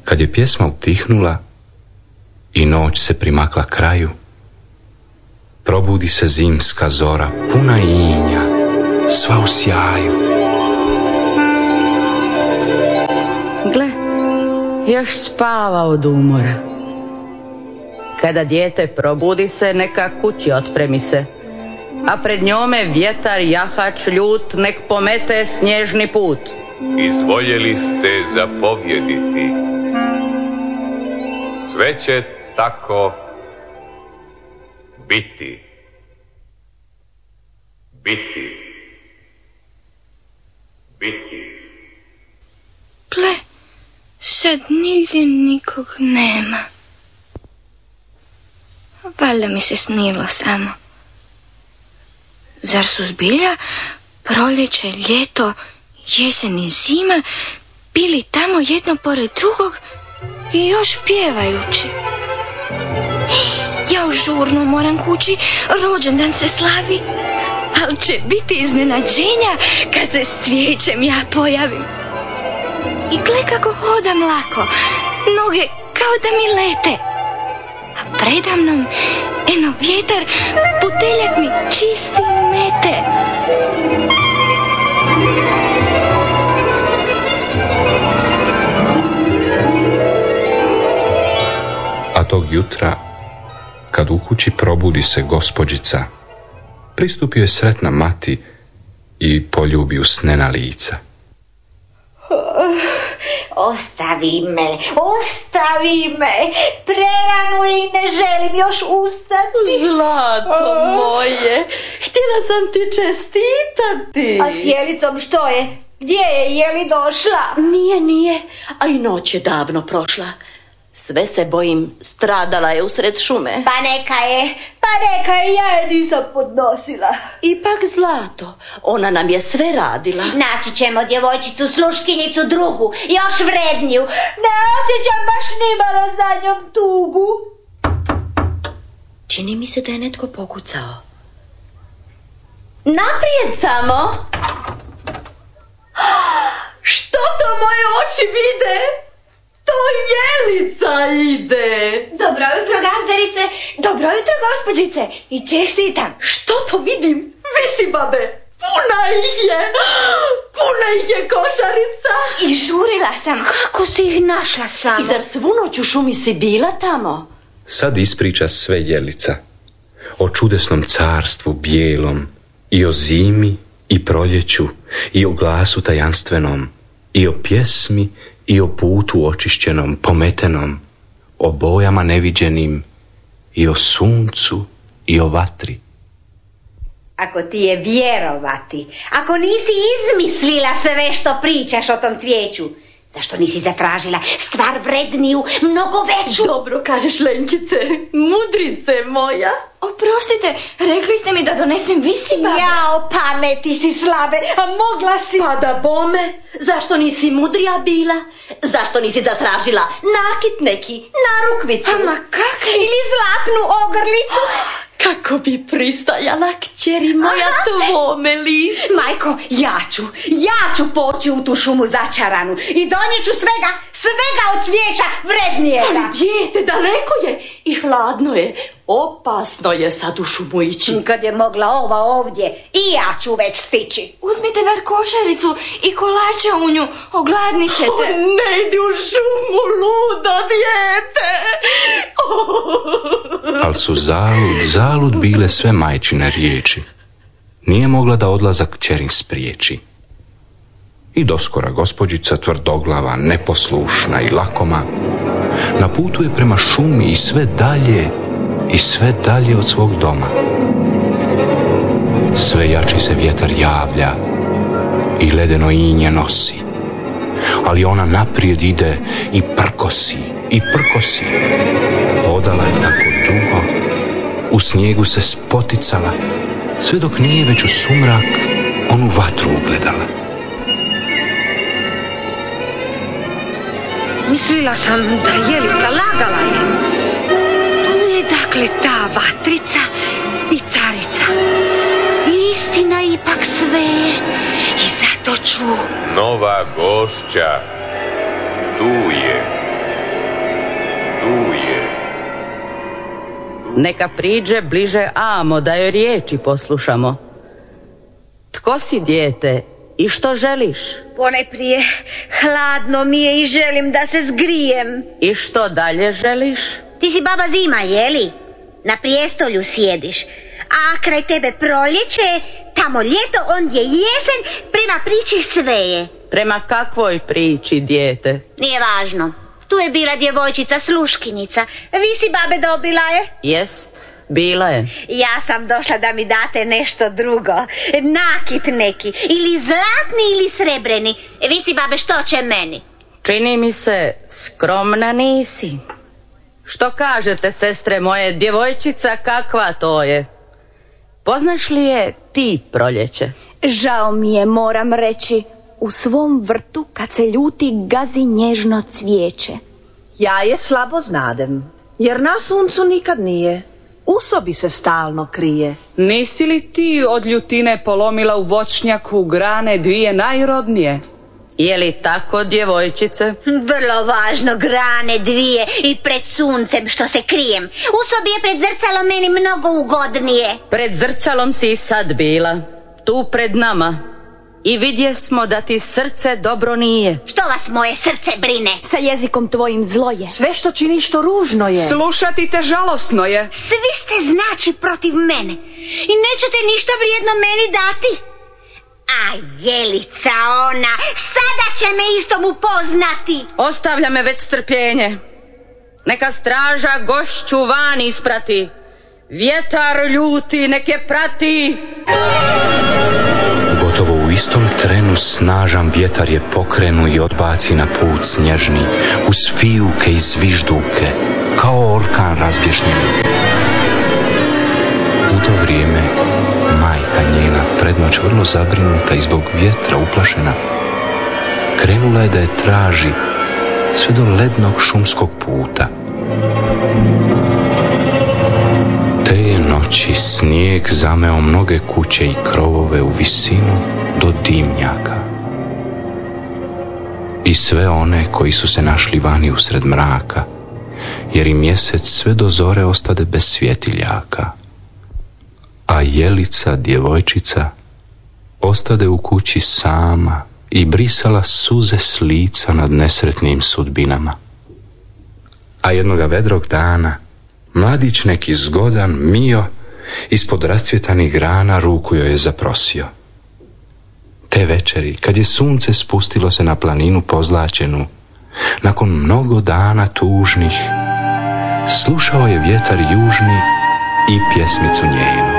Kad je pjesma utihnula i noć se primakla kraju, probudi se zimska zora, puna inja, sva u sjaju. Gle, još spava od umora. Kada dijete probudi se, neka kući otpremi se, a pred njome vjetar jahač ljut nek pomete snježni put. Izvoljeli ste zapovjediti, sve će tako biti. Biti. Biti. Gle, sad nigdje nikog nema. Valjda mi se snilo samo. Zar su zbilja proljeće, ljeto, jesen i zima bili tamo jedno pored drugog i još pjevajući? Ja žurno moram kući, rođendan se slavi, ali će biti iznenađenja kad se s cvijećem ja pojavim. I gle kako hodam lako, noge kao da mi lete, a predamnom eno vjetar, puteljak mi čisti mete. A tog jutra, kad u kući probudi se gospođica, pristupi joj sretna mati i poljubi usnena lica. Ostavi me, prerano i ne želim još ustati. Zlato moje, htjela sam ti čestitati. A s Jelicom što je? Gdje je li došla? Nije, a i noć je davno prošla. Sve se bojim, stradala je usred šume. Pa neka je, ja je nisam podnosila. Ipak Zlato, ona nam je sve radila. Naći ćemo djevojčicu, sluškinjicu drugu, još vredniju. Ne osjećam baš nimalo za njom tugu. Čini mi se da je netko pokucao. Naprijed samo! Što to moje oči vide? To Jelica ide! Dobro jutro, gazdarice, dobro jutro, gospođice, i čestitam. Što to vidim? Visi, babe! Puna ih je košarica! I žurila sam. Kako si ih našla samo? I zar svu noć u šumi si bila tamo? Sad ispriča sve Jelica, o čudesnom carstvu bijelom, i o zimi, i proljeću, i o glasu tajanstvenom, i o pjesmi, i o putu očišćenom, pometenom, o bojama neviđenim, i o suncu, i o vatri. Ako ti je vjerovati, ako nisi izmislila sve što pričaš o tom cvijeću, zašto nisi zatražila stvar vredniju, mnogo veću? Dobro kažeš, Lenkice, mudrice moja. Oprostite, rekli ste mi da donesem visi, babe. Jao, pameti si slabe, a mogla si... Pa da bome, zašto nisi mudrija bila? Zašto nisi zatražila nakit neki, narukvicu? Ma kakvi? Ili zlatnu ogrlicu? Kako bi pristajala kćeri moja tvome licu? Majko, ja ću poći u tu šumu začaranu i donijet ću svega od cvijeća vrednijega. Ali dijete, daleko je i hladno je. Opasno je sad u šumu ići. Kad je mogla ova ovdje, i ja ću već stići. Uzmite bar košaricu i kolača u nju, ogladnit ćete. Ne idi u šumu, ludo dijete. Al su zalud bile sve majčine riječi. Nije mogla da odlazak kćerin spriječi. I doskora gospođica, tvrdoglava, neposlušna i lakoma, na putu je prema šumi i sve dalje od svog doma. Sve jači se vjetar javlja i ledeno inje nosi, ali ona naprijed ide i prkosi. Hodala je tako dugo, u snijegu se spoticala, sve dok nije već u sumrak onu vatru ugledala. Mislila sam da Jelica lagala je. Tu je dakle ta vatrica i carica. Istina ipak sve. I zato ću... Nova gošća tu je. Neka priđe bliže amo da joj riječi poslušamo. Tko si, dijete, i što želiš? Ponajprije, hladno mi je i želim da se zgrijem. I što dalje želiš? Ti si baba zima, jeli? Na prijestolju sjediš. A kraj tebe proljeće, tamo ljeto, ondje jesen, prema priči sve je. Prema kakvoj priči, dijete? Nije važno. Tu je bila djevojčica sluškinjica. Vi si babe dobila je? Jest, bila je. Ja sam došla da mi date nešto drugo. Nakit neki. Ili zlatni ili srebreni. Vi si babe što će meni? Čini mi se, skromna nisi. Što kažete, sestre moje, djevojčica kakva to je? Poznaš li je ti, proljeće? Žao mi je, moram reći. U svom vrtu kad se ljuti gazi nježno cvijeće. Ja je slabo znadem, jer na suncu nikad nije. U sobi se stalno krije. Nisi li ti od ljutine polomila u voćnjaku grane dvije najrodnije? Je li tako, djevojčice? Vrlo važno, grane dvije i pred suncem što se krijem. U sobi je pred zrcalom meni mnogo ugodnije. Pred zrcalom si i sad bila, tu pred nama. I vidjesmo da ti srce dobro nije. Što vas moje srce brine? Sa jezikom tvojim zlo je. Sve što činiš to ružno je. Slušati te žalosno je. Svi ste znači protiv mene i nećete ništa vrijedno meni dati. A Jelica ona, sada će me istom upoznati. Ostavlja me već strpljenje. Neka straža gošću van isprati. Vjetar ljuti neke prati. Gotovo u istom trenu snažan vjetar je pokrenu i odbaci na put snježni, uz fijuke i zvižduke, kao orkan razbješnjeni. U to vrijeme majka njena, prednoć vrlo zabrinuta i zbog vjetra uplašena, krenula je da je traži sve do lednog šumskog puta. Te je noći snijeg zameo mnoge kuće i krovove u visinu do dimnjaka. I sve one koji su se našli vani usred mraka, jer i mjesec sve do zore ostade bez svjetiljaka. A Jelica, djevojčica, ostade u kući sama i brisala suze s lica nad nesretnim sudbinama. A jednoga vedrog dana mladić neki zgodan, mio, ispod rascvjetanih grana ruku joj je zaprosio. Te večeri, kad je sunce spustilo se na planinu pozlačenu, nakon mnogo dana tužnih, slušao je vjetar južni i pjesmicu njenu.